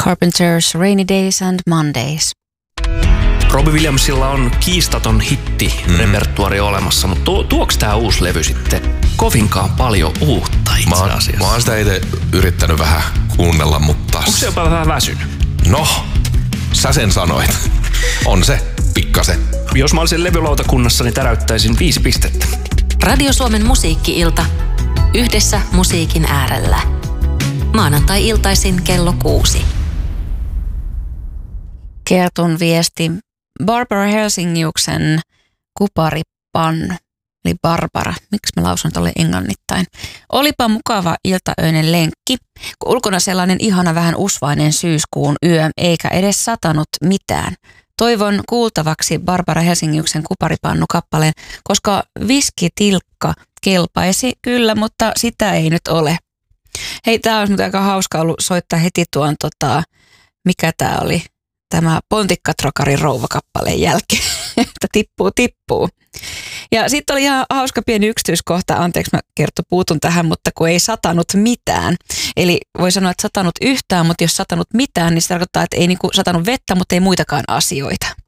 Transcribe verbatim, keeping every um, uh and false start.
Carpenters, Rainy Days and Mondays. Robbie Williamsilla on kiistaton hitti mm. repertuari olemassa, mutta tu- tuoks tää uusi levy sitten kovinkaan paljon uutta itse mä oon, asiassa? Mä oon sitä itse yrittänyt vähän kuunnella, mutta... Onko se jopa vähän väsynyt? No, sä sen sanoit. On se, pikkasen. Jos mä olisin levylautakunnassa, niin täräyttäisin viisi pistettä. Radio Suomen musiikki-ilta. Yhdessä musiikin äärellä. Maanantai-iltaisin kello kuusi. Kertun viesti Barbara Helsingiuksen kuparipannu, eli Barbara. Miksi mä lausun tolle englannittain? Olipa mukava iltaöinen lenkki, kun ulkona sellainen ihana vähän usvainen syyskuun yö, eikä edes satanut mitään. Toivon kuultavaksi Barbara Helsingiuksen kuparipannu-kappaleen, koska viskitilkka kelpaisi kyllä, mutta sitä ei nyt ole. Hei, tää olisi aika hauska ollut soittaa heti tuon, tota, mikä tää oli, tämä Pontikkatrokarin rouvakappaleen jälkeen, että tippuu, tippuu. Ja sitten oli ihan hauska pieni yksityiskohta, anteeksi mä Kerttu puutun tähän, mutta kun ei satanut mitään. Eli voi sanoa, että satanut yhtään, mutta jos satanut mitään, niin se tarkoittaa, että ei niinku satanut vettä, mutta ei muitakaan asioita.